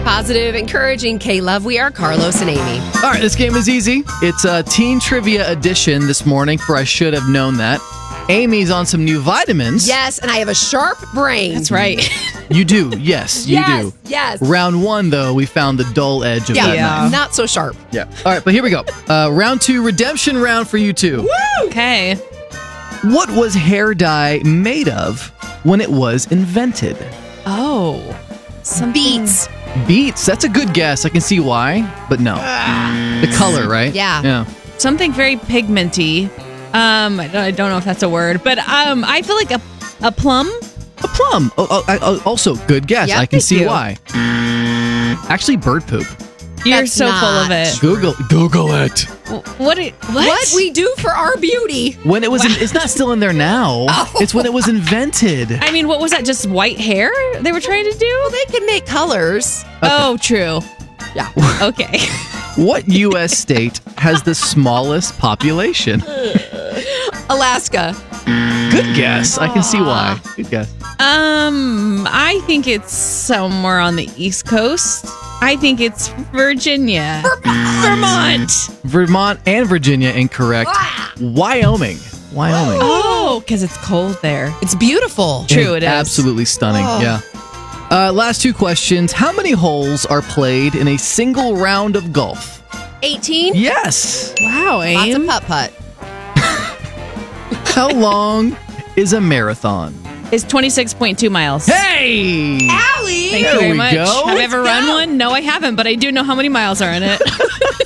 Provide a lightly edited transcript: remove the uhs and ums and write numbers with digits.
Positive, encouraging K-Love. We are Carlos and Amy. All right, this game is easy. It's a teen trivia edition this morning for I Should Have Known That. Amy's on some new vitamins. Yes, and I have a sharp brain. That's right. You do. Yes, you do. Yes. Round one, though, we found the dull edge of that knife. Not so sharp. Yeah. All right, but here we go. Round two, redemption round for you two. Okay. What was hair dye made of when it was invented? Oh. Beets. Beets. That's a good guess. I can see why, but no. The color, right? Yeah. Something very pigmenty. I don't know if that's a word, but I feel like a plum. A plum. Also, good guess. Yeah, I can thank see you. why. Actually, bird poop. You're That's so full of not it. Google it. What we do for our beauty. When it was, it's not still in there now. It's when it was invented. I mean, what was that? Just white hair they were trying to do? Well, they can make colors. Oh, true. Yeah. Okay. What U.S. state has the smallest population? Alaska. Good guess. I can see why. Good guess. I think it's somewhere on the East Coast. I think it's Virginia. Vermont. Vermont and Virginia incorrect. Wyoming. Oh, because it's cold there. It's beautiful. True, it is. Absolutely stunning. Oh. Yeah. Last two questions. How many holes are played in a single round of golf? 18. Yes. Wow, Lots Aim. of putt-putt. How long is a marathon? It's 26.2 miles. Hey! Allie! Thank There you very we much. go. Have I ever Let's run go. one? No, I haven't, but I do know how many miles are in it.